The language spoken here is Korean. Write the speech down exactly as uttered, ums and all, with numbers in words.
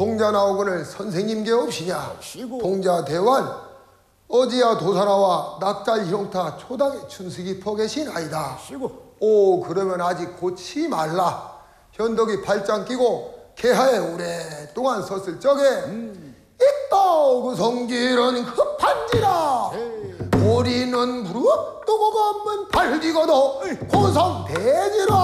동자 나오거늘 선생님께 없이냐. 시고. 동자 대환 어지야 도사나와 낙달 희롱타 초당에 춘식이 퍼 계시나이다. 시고. 오 그러면 아직 고치 말라. 현덕이 발장 끼고 개하에 오랫동안 섰을 적에 음. 이따 그 성질은 급한지라. 우리는 무릎 두고 건문 발디고도 고성 대지라.